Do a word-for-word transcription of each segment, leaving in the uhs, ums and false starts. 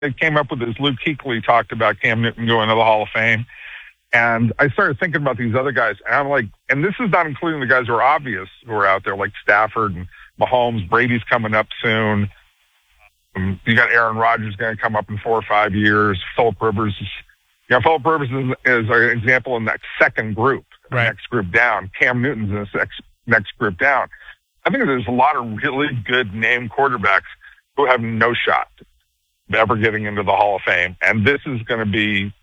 they came up with this. Luke Kuechly talked about Cam Newton going to the Hall of Fame. And I started thinking about these other guys, and I'm like, and this is not including the guys who are obvious who are out there, like Stafford and Mahomes. Brady's coming up soon. Um, you got Aaron Rodgers going to come up in four or five years. Philip Rivers is, you know, Philip Rivers is, is an example in that second group, the right. next group down. Cam Newton's in the next, next group down. I think there's a lot of really good name quarterbacks who have no shot of ever getting into the Hall of Fame. And this is going to be,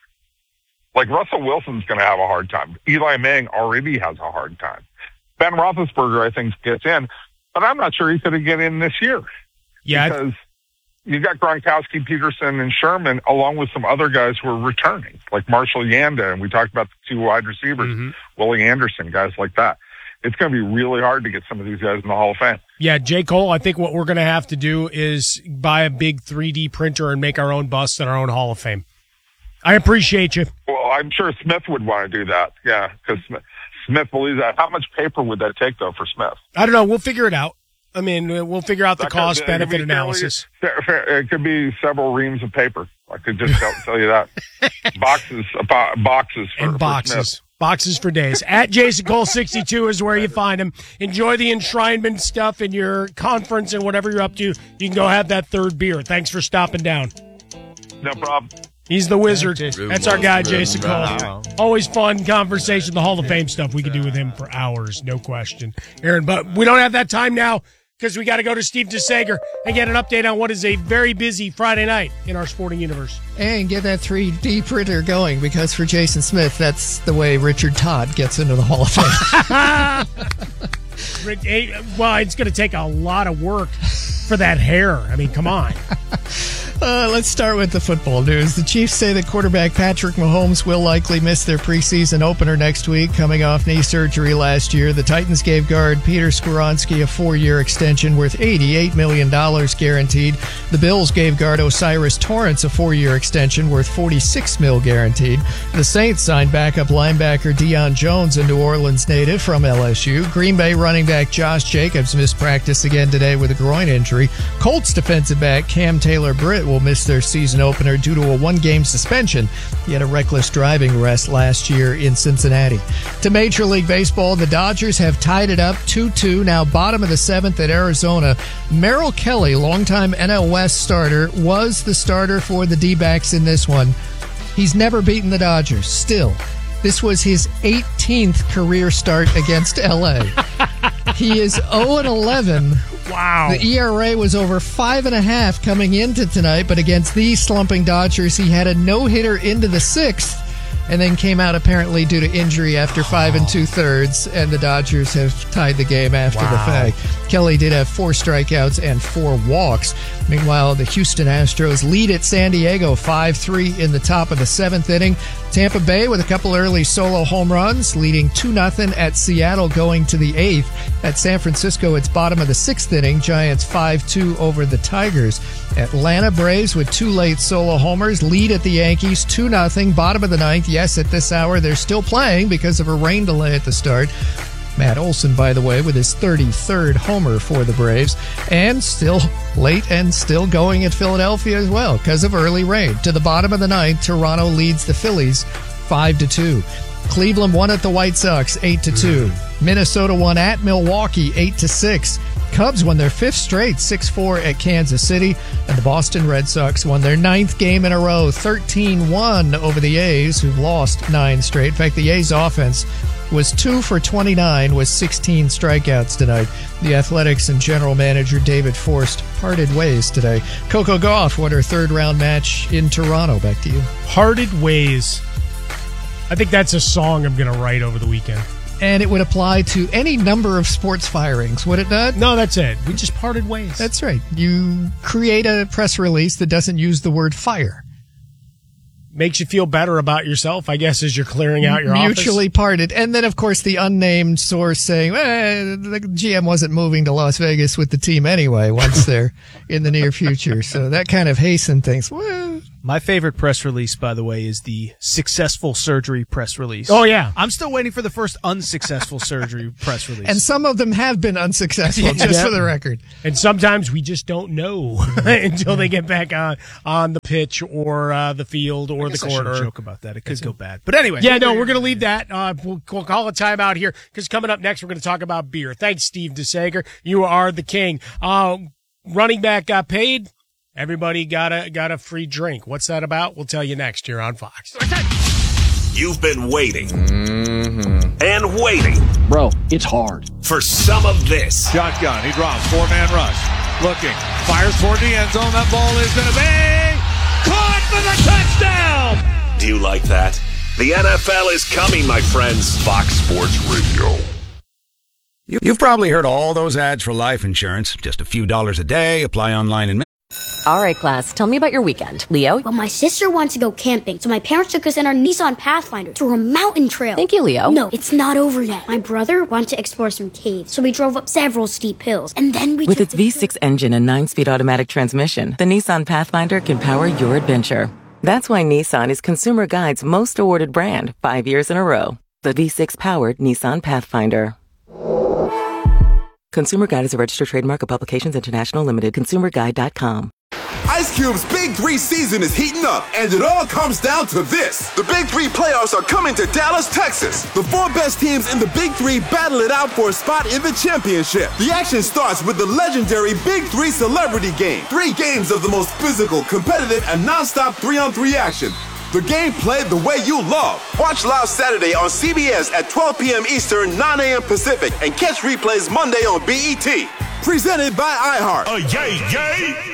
like, Russell Wilson's going to have a hard time. Eli Manning already has a hard time. Ben Roethlisberger, I think, gets in, but I'm not sure he's going to get in this year. Yeah, because you got Gronkowski, Peterson, and Sherman, along with some other guys who are returning, like Marshall Yanda, and we talked about the two wide receivers, mm-hmm. Willie Anderson, guys like that. It's going to be really hard to get some of these guys in the Hall of Fame. Yeah, J. Cole, I think what we're going to have to do is buy a big three D printer and make our own busts in our own Hall of Fame. I appreciate you. Well, I'm sure Smith would want to do that. Yeah, because Smith, Smith believes that. How much paper would that take, though, for Smith? I don't know. We'll figure it out. I mean, we'll figure out the That cost-benefit could be analysis. Fairly, it could be several reams of paper. I could just tell, tell you that. Boxes, bo- boxes for, and boxes. for Smith. Boxes for days. At Jason Cole sixty-two is where you find him. Enjoy the enshrinement stuff in your conference and whatever you're up to. You can go have that third beer. Thanks for stopping down. No problem. He's the wizard. That's our guy, Jason Cole. Always fun conversation. The Hall of Fame stuff we could do with him for hours, no question. Aaron, but we don't have that time now because we got to go to Steve DeSager and get an update on what is a very busy Friday night in our sporting universe. And get that three D printer going, because for Jason Smith, that's the way Richard Todd gets into the Hall of Fame. Well, it's going to take a lot of work for that hair. I mean, come on. Uh, let's start with the football news. The Chiefs say that quarterback Patrick Mahomes will likely miss their preseason opener next week, coming off knee surgery last year. The Titans gave guard Peter Skoronski a four-year extension worth eighty-eight million dollars guaranteed. The Bills gave guard Osiris Torrance a four-year extension worth forty-six million dollars guaranteed. The Saints signed backup linebacker Deion Jones, a New Orleans native from L S U. Green Bay running back Josh Jacobs missed practice again today with a groin injury. Colts defensive back Cam Taylor-Britt will miss their season opener due to a one-game suspension. He had a reckless driving arrest last year in Cincinnati. To Major League Baseball, the Dodgers have tied it up two two, now bottom of the seventh at Arizona. Merrill Kelly, longtime N L West starter, was the starter for the D-backs in this one. He's never beaten the Dodgers, still. This was his eighteenth career start against L A. He is oh and eleven. Wow. The E R A was over five and a half coming into tonight, but against these slumping Dodgers, he had a no-hitter into the sixth, and then came out apparently due to injury after five and two-thirds, and the Dodgers have tied the game after wow. the fact. Kelly did have four strikeouts and four walks. Meanwhile, the Houston Astros lead at San Diego five three in the top of the seventh inning. Tampa Bay with a couple early solo home runs, leading two nothing at Seattle going to the eighth. At San Francisco, it's bottom of the sixth inning. Giants five two over the Tigers. Atlanta Braves with two late solo homers lead at the Yankees two nothing, bottom of the ninth. Yes, at this hour, they're still playing because of a rain delay at the start. Matt Olson, by the way, with his thirty-third homer for the Braves. And still late and still going at Philadelphia as well because of early rain. To the bottom of the ninth, Toronto leads the Phillies five to two. Cleveland won at the White Sox eight to two. Minnesota won at Milwaukee eight to six. Cubs won their fifth straight six four at Kansas City. And the Boston Red Sox won their ninth game in a row thirteen one over the A's, who've lost nine straight. In fact, the A's offense was two for twenty-nine with sixteen strikeouts tonight. The Athletics and general manager David Forst parted ways today. Coco Gauff won her third round match in Toronto. Back to you. Parted ways. I think that's a song I'm going to write over the weekend. And it would apply to any number of sports firings, would it not? No, that's it. We just parted ways. That's right. You create a press release that doesn't use the word fire. Makes you feel better about yourself, I guess, as you're clearing out your office. Mutually parted. And then, of course, the unnamed source saying, well, the G M wasn't moving to Las Vegas with the team anyway once they're in the near future. So that kind of hastened things. Well, My favorite press release, by the way, is the successful surgery press release. Oh, yeah. I'm still waiting for the first unsuccessful surgery press release. And some of them have been unsuccessful, just Yeah. for the record. And sometimes we just don't know until they get back on, on the pitch or uh, the field or I the guess I court. shouldn't Or, joke about that. It could go bad. But anyway. yeah, no, we're going to leave that. Uh, we'll, we'll call a timeout here because coming up next, we're going to talk about beer. Thanks, Steve DeSager. You are the king. Uh, running back got paid. Everybody got a got a free drink. What's that about? We'll tell you next here on Fox. You've been waiting mm-hmm. and waiting. Bro, it's hard. For some of this. Shotgun. He drops. Four-man rush. Looking. Fires toward the end zone. That ball is going to be caught for the touchdown. Do you like that? The N F L is coming, my friends. Fox Sports Radio. You've probably heard all those ads for life insurance. Just a few dollars a day. Apply online and... All right, class, tell me about your weekend. Leo? Well, my sister wanted to go camping, so my parents took us in our Nissan Pathfinder to a mountain trail. Thank you, Leo. No, it's not over yet. My brother wanted to explore some caves, so we drove up several steep hills, and then we With took its V six engine and nine-speed automatic transmission, the Nissan Pathfinder can power your adventure. That's why Nissan is Consumer Guide's most awarded brand, five years in a row. The V six-powered Nissan Pathfinder. Consumer Guide is a registered trademark of Publications International Limited. consumer guide dot com. Ice Cube's Big Three season is heating up, and it all comes down to this. The Big Three playoffs are coming to Dallas, Texas. The four best teams in the Big Three battle it out for a spot in the championship. The action starts with the legendary Big Three Celebrity Game. Three games of the most physical, competitive, and non-stop three-on-three action. The game played the way you love. Watch live Saturday on C B S at twelve p.m. Eastern, nine a.m. Pacific, and catch replays Monday on B E T. Presented by iHeart. Oh, yay, yay!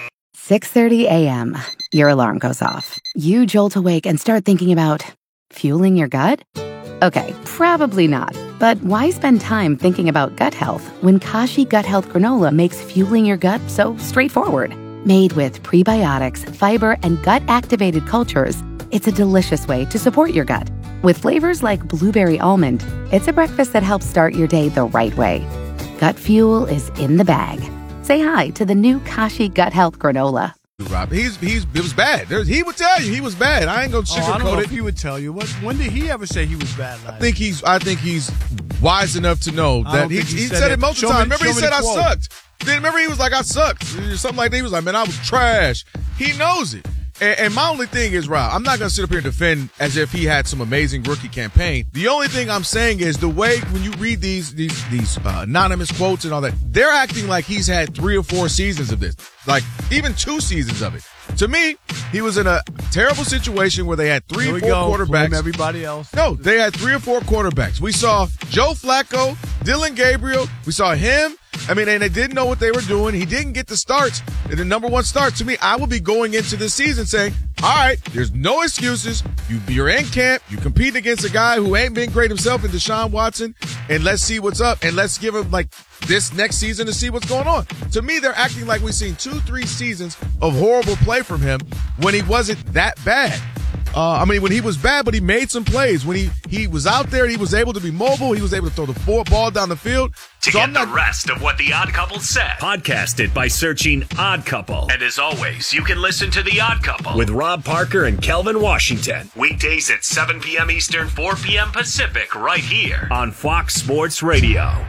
six thirty a.m. Your alarm goes off. You jolt awake and start thinking about fueling your gut? Okay, probably not. But why spend time thinking about gut health when Kashi Gut Health Granola makes fueling your gut so straightforward? Made with prebiotics, fiber, and gut-activated cultures, it's a delicious way to support your gut. With flavors like blueberry almond, it's a breakfast that helps start your day the right way. Gut fuel is in the bag. Say hi to the new Kashi Gut Health Granola. Rob, he's he's it was bad. There's, he would tell you he was bad. I ain't gonna sugarcoat oh, I don't know it. if he would tell you. What? When did he ever say he was bad? Like? I think he's. I think he's wise enough to know that he, he, he said, said it multiple times. Remember, he said I quote. sucked. Then remember, he was like I sucked, something like that. He was like, man, I was trash. He knows it. And, and my only thing is, Rob, I'm not going to sit up here and defend as if he had some amazing rookie campaign. The only thing I'm saying is the way when you read these these these uh, anonymous quotes and all that, they're acting like he's had three or four seasons of this, like even two seasons of it. To me, he was in a terrible situation where they had three or four go. quarterbacks. Blame everybody else. No, they had three or four quarterbacks. We saw Joe Flacco, Dylan Gabriel. We saw him. I mean, and they didn't know what they were doing. He didn't get the starts. The number one start. To me, I would be going into this season saying, all right, there's no excuses. You, you're in camp. You compete against a guy who ain't been great himself in Deshaun Watson, and let's see what's up, and let's give him, like, this next season to see what's going on. To me, they're acting like we've seen two, three seasons of horrible play from him when he wasn't that bad. Uh, I mean, when he was bad, but he made some plays. When he, he was out there, he was able to be mobile. He was able to throw the four ball down the field. To so get I'm not- the rest of what The Odd Couple said, podcast it by searching Odd Couple. And as always, you can listen to The Odd Couple with Rob Parker and Kelvin Washington. Weekdays at seven p.m. Eastern, four p.m. Pacific, right here on Fox Sports Radio.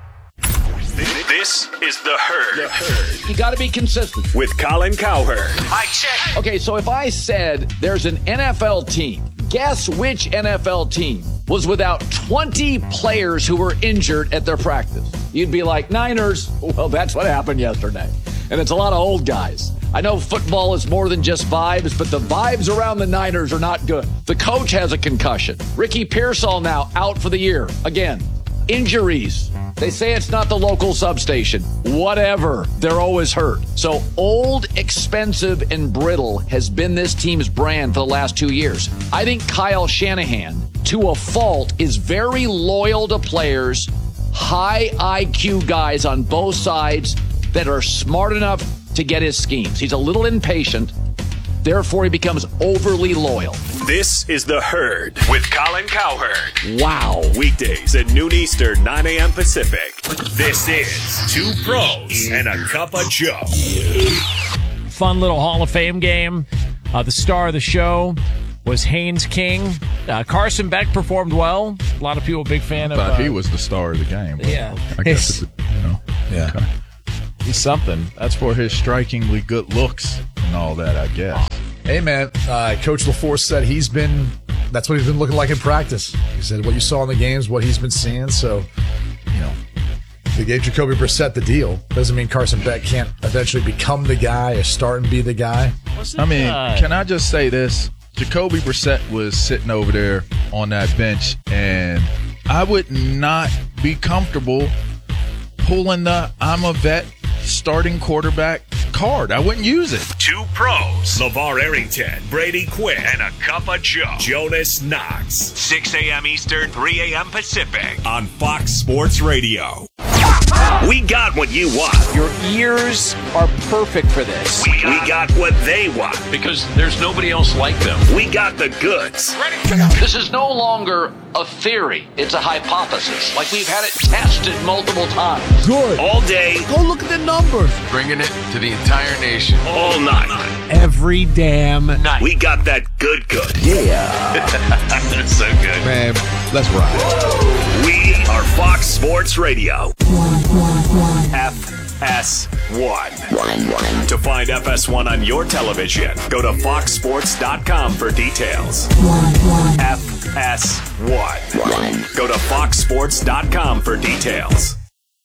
This is The Herd. The Herd. You got to be consistent. With Colin Cowherd. I check. Okay, so if I said there's an N F L team, guess which N F L team was without twenty players who were injured at their practice? You'd be like, Niners. Well, that's what happened yesterday. And it's a lot of old guys. I know football is more than just vibes, but the vibes around the Niners are not good. The coach has a concussion. Ricky Pearsall now out for the year. Again, injuries. They say it's not the local substation. Whatever. They're always hurt. So old, expensive, and brittle has been this team's brand for the last two years. I think Kyle Shanahan, to a fault, is very loyal to players, high I Q guys on both sides that are smart enough to get his schemes. He's a little impatient. Therefore, he becomes overly loyal. This is The Herd with Colin Cowherd. Wow. Weekdays at noon Eastern, nine a.m. Pacific. This is Two Pros and a Cup of Joe. Fun little Hall of Fame game. Uh, the star of the show was Haynes King. Uh, Carson Beck performed well. A lot of people big fan of. But uh, he was the star of the game. Yeah, I guess it's, you know. Yeah. Okay. He's something. That's for his strikingly good looks and all that, I guess. Hey, man, uh, Coach LaForce said he's been, that's what he's been looking like in practice. He said what you saw in the games, what he's been seeing. So, you know, they gave Jacoby Brissett the deal. Doesn't mean Carson Beck can't eventually become the guy or start and be the guy. I mean, can I just say this? Jacoby Brissett was sitting over there on that bench, and I would not be comfortable pulling the I'm a vet starting quarterback card. I wouldn't use it. Two pros, LeVar Arrington, Brady Quinn, and a cup of Joe, Jonas Knox. six a.m. Eastern, three a.m. Pacific on Fox Sports Radio. We got what you want. Your ears are perfect for this. We, we got what they want. Because there's nobody else like them. We got the goods. This is no longer a theory. It's a hypothesis. Like we've had it tested multiple times. Good. All day. Go look at the numbers. Bringing it to the entire nation. All night. Every damn night. We got that good good. Yeah. That's so good. Man, let's ride. We are Fox Sports Radio. F S one. To find F S one on your television, go to fox sports dot com for details. F S one. Go to fox sports dot com for details.